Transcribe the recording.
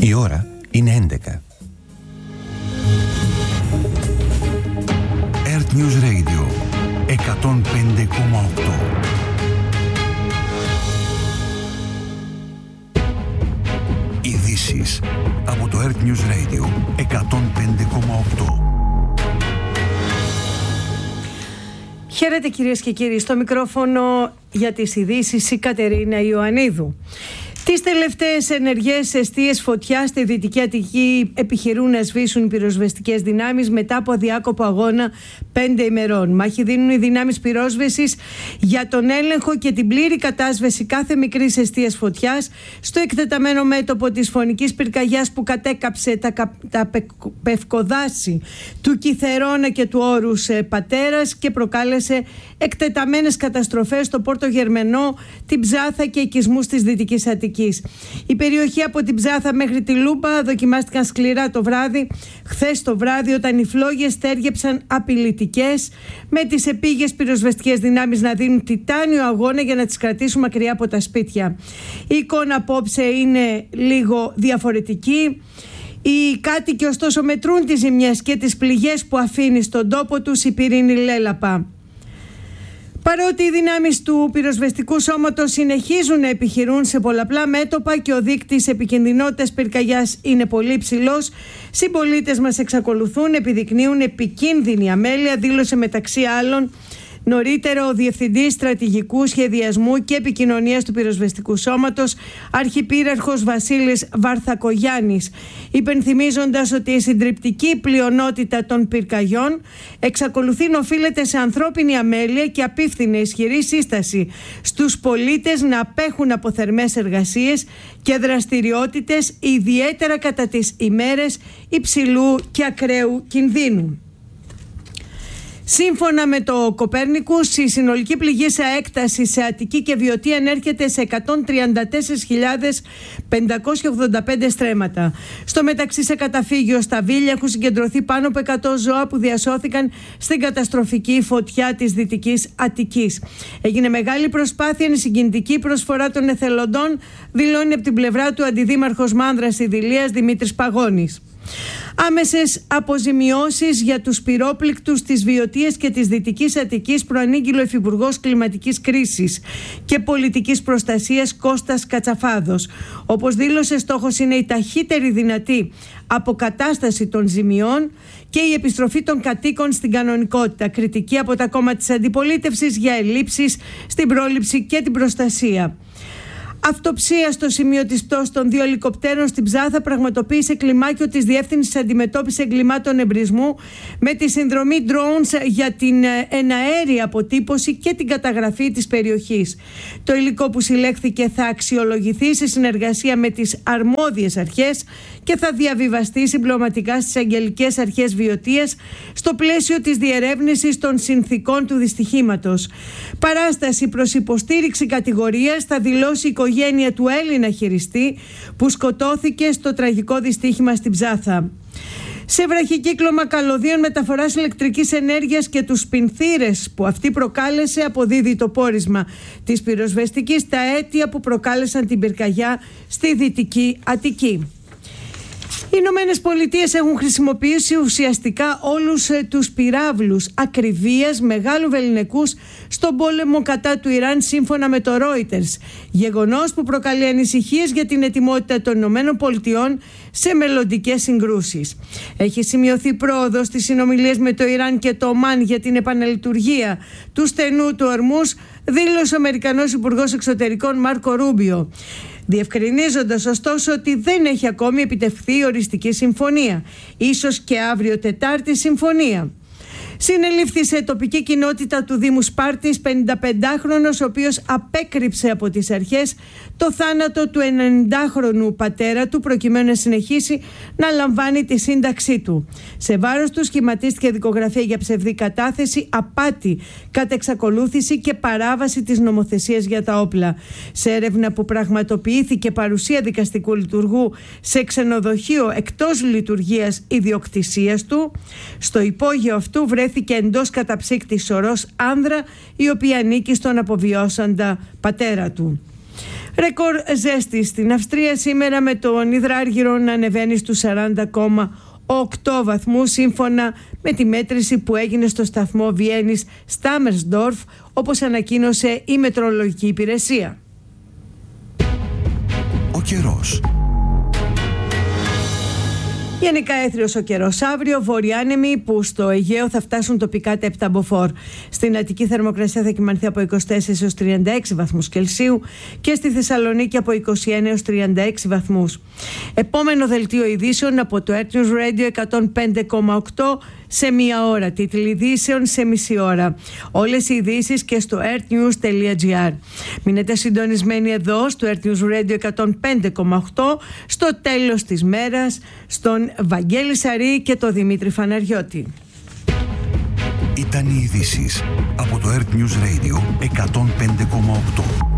Η ώρα είναι 11. Earth News Radio 105,8. Ειδήσεις από το Earth News Radio 105,8. Χαίρετε κυρίες και κύριοι, στο μικρόφωνο για τις ειδήσεις η Κατερίνα Ιωαννίδου. Τις τελευταίες ενεργές εστίες φωτιά στη Δυτική Αττική επιχειρούν να σβήσουν οι πυροσβεστικές δυνάμεις μετά από αδιάκοπο αγώνα 5 ημερών. Μάχη δίνουν οι δυνάμεις πυρόσβεσης για τον έλεγχο και την πλήρη κατάσβεση κάθε μικρής εστίας φωτιάς στο εκτεταμένο μέτωπο της φωνικής πυρκαγιάς που κατέκαψε τα πευκοδάση του Κιθερώνα και του Όρους Πατέρας και προκάλεσε εκτεταμένες καταστροφές στο Πόρτο Γερμενό, την Ψάθα και οικισμούς της Δυτικής Αττικής. Η περιοχή από την Ψάθα μέχρι τη Λούμπα δοκιμάστηκαν σκληρά το βράδυ, χθες το βράδυ, όταν οι φλόγες στέργεψαν απειλητικές, με τις επίγειες πυροσβεστικές δυνάμεις να δίνουν τιτάνιο αγώνα για να τις κρατήσουν μακριά από τα σπίτια. Η εικόνα απόψε είναι λίγο διαφορετική. Οι κάτοικοι ωστόσο μετρούν τις ζημιές και τις πληγές που αφήνει στον τόπο τους η πυρήνη λέλαπα. Παρότι οι δυνάμεις του πυροσβεστικού σώματος συνεχίζουν να επιχειρούν σε πολλαπλά μέτωπα και ο δείκτης επικινδυνότητας πυρκαγιάς είναι πολύ ψηλός, συμπολίτες μας εξακολουθούν, επιδεικνύουν επικίνδυνη αμέλεια, δήλωσε μεταξύ άλλων νωρίτερα ο Διευθυντής Στρατηγικού Σχεδιασμού και Επικοινωνίας του Πυροσβεστικού Σώματος, Αρχιπύραρχος Βασίλης Βαρθακογιάννης, υπενθυμίζοντας ότι η συντριπτική πλειονότητα των πυρκαγιών εξακολουθεί να οφείλεται σε ανθρώπινη αμέλεια και απίφθινε ισχυρή σύσταση στους πολίτες να απέχουν από θερμές εργασίες και δραστηριότητες, ιδιαίτερα κατά τις ημέρες υψηλού και ακραίου κινδύνου. Σύμφωνα με το Κοπέρνικους, η συνολική πληγή σε έκταση σε Αττική και Βιωτή ανέρχεται σε 134.585 στρέμματα. Στο μεταξύ, σε καταφύγιο στα Βίλια έχουν συγκεντρωθεί πάνω από 100 ζώα που διασώθηκαν στην καταστροφική φωτιά της Δυτικής Αττικής. Έγινε μεγάλη προσπάθεια, είναι συγκινητική προσφορά των εθελοντών, δηλώνει από την πλευρά του Αντιδήμαρχος Μάνδρας Ιδηλίας Δημήτρης Παγώνης. Άμεσες αποζημιώσεις για τους πυρόπληκτους της Βιωτίας και της Δυτικής Αττικής προανήγγειλε ο Υφυπουργός Κλιματικής Κρίσης και Πολιτικής Προστασίας Κώστας Κατσαφάδος. Όπως δήλωσε, στόχος είναι η ταχύτερη δυνατή αποκατάσταση των ζημιών και η επιστροφή των κατοίκων στην κανονικότητα. Κριτική από τα κόμματα της αντιπολίτευσης για ελλείψεις στην πρόληψη και την προστασία. Αυτοψία στο σημείο της πτώσης των 2 ελικοπτέρων στην Ψάθα πραγματοποίησε κλιμάκιο της Διεύθυνσης Αντιμετώπισης Εγκλημάτων Εμπρισμού με τη συνδρομή drones για την εναέρια αποτύπωση και την καταγραφή της περιοχής. Το υλικό που συλλέχθηκε θα αξιολογηθεί σε συνεργασία με τις αρμόδιες αρχές και θα διαβιβαστεί συμπληρωματικά στις Αγγελικές Αρχές Βιωτίας στο πλαίσιο της διερεύνησης των συνθηκών του δυστυχήματος. Παράσταση προς υποστήριξη κατηγορίας θα δηλώσει η οικογένεια του Έλληνα χειριστή που σκοτώθηκε στο τραγικό δυστύχημα στην Ψάθα. Σε βραχικύκλωμα καλωδίων μεταφοράς ηλεκτρικής ενέργειας και τους πινθύρες που αυτή προκάλεσε, αποδίδει το πόρισμα της πυροσβεστικής τα αίτια που προκάλεσαν την πυρκαγιά στη Δυτική Αττική. Οι Ηνωμένες Πολιτείες έχουν χρησιμοποιήσει ουσιαστικά όλους τους πυράβλους ακριβίας μεγάλου βεληνικούς στον πόλεμο κατά του Ιράν, σύμφωνα με το Reuters. Γεγονός που προκαλεί ανησυχίες για την ετοιμότητα των Ηνωμένων Πολιτειών σε μελλοντικές συγκρούσεις. Έχει σημειωθεί πρόοδος στις συνομιλίες με το Ιράν και το Ομάν για την επαναλειτουργία του στενού του Ορμούς, δήλωσε ο Αμερικανός Υπουργός Εξωτερικών Μάρκο Ρούμπιο, διευκρινίζοντας ωστόσο ότι δεν έχει ακόμη επιτευχθεί η οριστική συμφωνία. Ίσως και αύριο Τετάρτη συμφωνία. Συνελήφθη σε τοπική κοινότητα του Δήμου Σπάρτης 55χρονος, ο οποίος απέκρυψε από τις αρχές το θάνατο του 90χρονου πατέρα του, προκειμένου να συνεχίσει να λαμβάνει τη σύνταξή του. Σε βάρος του σχηματίστηκε δικογραφία για ψευδή κατάθεση, απάτη κατά εξακολούθηση και παράβαση της νομοθεσίας για τα όπλα. Σε έρευνα που πραγματοποιήθηκε παρουσία δικαστικού λειτουργού σε ξενοδοχείο εκτός λειτουργίας ιδιοκτησίας του, στο υπόγειο αυτού βρέθηκε εντός καταψύκτη σωρός άνδρα, η οποία ανήκει στον αποβιώσαντα πατέρα του. Ρεκόρ ζέστη στην Αυστρία σήμερα, με τον υδράργυρο να ανεβαίνει στους 40,8 βαθμούς, σύμφωνα με τη μέτρηση που έγινε στο σταθμό Βιέννης Στάμερσντορφ, όπως ανακοίνωσε η μετρολογική υπηρεσία. Ο καιρός. Γενικά έθριος ο καιρός αύριο, βορειάνεμοι που στο Αιγαίο θα φτάσουν τοπικά τα 7 μποφόρ. Στην Αττική θερμοκρασία θα κυμανθεί από 24 έως 36 βαθμούς Κελσίου και στη Θεσσαλονίκη από 21 έως 36 βαθμούς. Επόμενο δελτίο ειδήσεων από το Earth News Radio 105,8 σε μία ώρα. Τίτλοι ειδήσεων σε μισή ώρα. Όλες οι ειδήσεις και στο earthnews.gr. Μείνετε συντονισμένοι εδώ στο Earth News Radio 105,8 στο τέλος της μέρας, στον Βαγγέλη Σαρή και τον Δημήτρη Φαναριώτη. Ήταν οι ειδήσεις από το Earth News Radio 105,8.